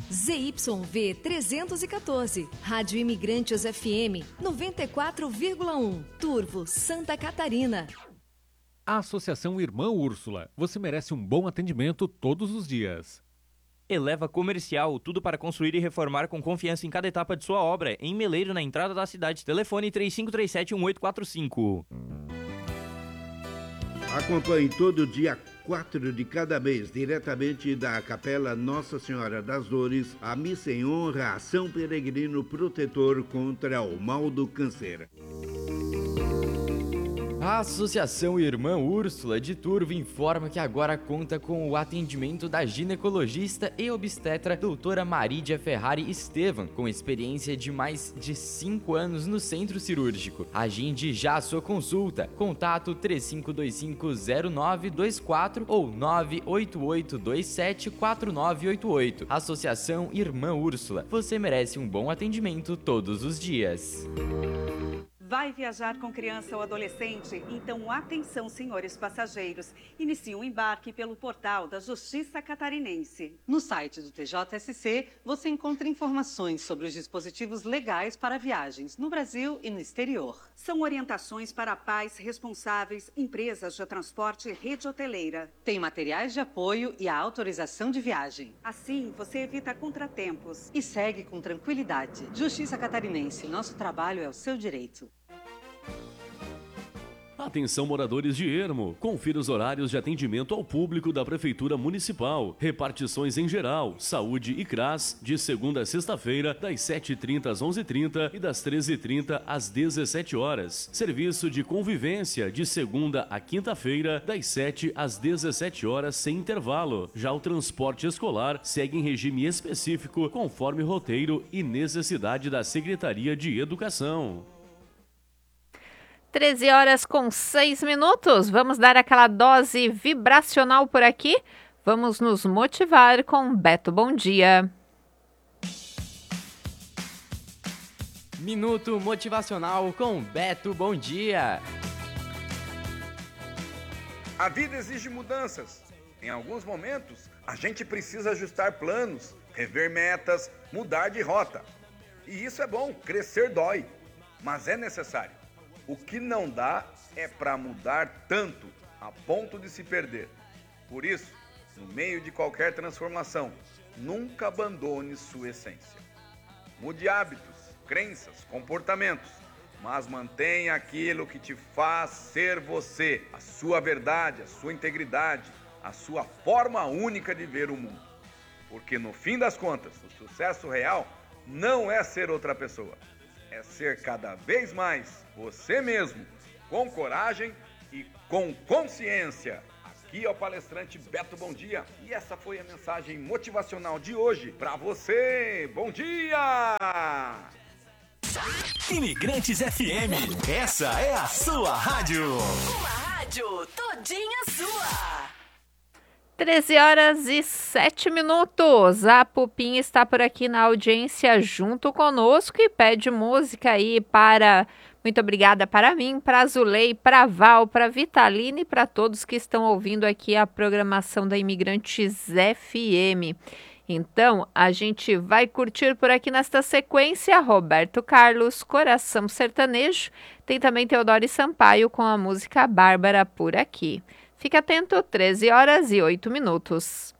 ZYV 314, Rádio Imigrantes FM 94,1, Turvo, Santa Catarina. A Associação Irmã Úrsula. Você merece um bom atendimento todos os dias. Eleva Comercial, tudo para construir e reformar com confiança em cada etapa de sua obra. Em Meleiro, na entrada da cidade. Telefone 3537-1845. Acompanhe todo dia 4 de cada mês, diretamente da Capela Nossa Senhora das Dores, a missa em honra a São Peregrino Protetor contra o mal do câncer. A Associação Irmã Úrsula de Turvo informa que agora conta com o atendimento da ginecologista e obstetra doutora Marídia Ferrari Estevam, com experiência de mais de 5 anos no centro cirúrgico. Agende já a sua consulta. Contato 3525-0924 ou 988274988. Associação Irmã Úrsula. Você merece um bom atendimento todos os dias. Vai viajar com criança ou adolescente? Então, atenção, senhores passageiros. Inicie um embarque pelo portal da Justiça Catarinense. No site do TJSC, você encontra informações sobre os dispositivos legais para viagens no Brasil e no exterior. São orientações para pais responsáveis, empresas de transporte e rede hoteleira. Tem materiais de apoio e a autorização de viagem. Assim, você evita contratempos. E segue com tranquilidade. Justiça Catarinense, nosso trabalho é o seu direito. Atenção, moradores de Ermo, confira os horários de atendimento ao público da Prefeitura Municipal. Repartições em geral, saúde e CRAS, de segunda a sexta-feira, das 7h30 às 11h30 e das 13h30 às 17 horas. Serviço de convivência, de segunda a quinta-feira, das 7 às 17 horas, sem intervalo. Já o transporte escolar segue em regime específico, conforme roteiro e necessidade da Secretaria de Educação. 13h06. Vamos dar aquela dose vibracional por aqui. Vamos nos motivar com Beto Bom Dia. Minuto motivacional com Beto Bom Dia. A vida exige mudanças. Em alguns momentos, a gente precisa ajustar planos, rever metas, mudar de rota. E isso é bom, crescer dói, mas é necessário. O que não dá é para mudar tanto a ponto de se perder. Por isso, no meio de qualquer transformação, nunca abandone sua essência. Mude hábitos, crenças, comportamentos, mas mantenha aquilo que te faz ser você, a sua verdade, a sua integridade, a sua forma única de ver o mundo. Porque no fim das contas, o sucesso real não é ser outra pessoa. É ser cada vez mais você mesmo, com coragem e com consciência. Aqui é o palestrante Beto Bom Dia e essa foi a mensagem motivacional de hoje para você. Bom dia! Imigrantes FM, essa é a sua rádio. Uma rádio todinha sua. 13h07. A Pupim está por aqui na audiência junto conosco e pede música aí para... Muito obrigada para mim, para Zulei, para Val, para Vitalina e para todos que estão ouvindo aqui a programação da Imigrantes FM. Então, a gente vai curtir por aqui nesta sequência Roberto Carlos, Coração Sertanejo. Tem também Teodoro Sampaio com a música Bárbara por aqui. Fique atento, 13h08.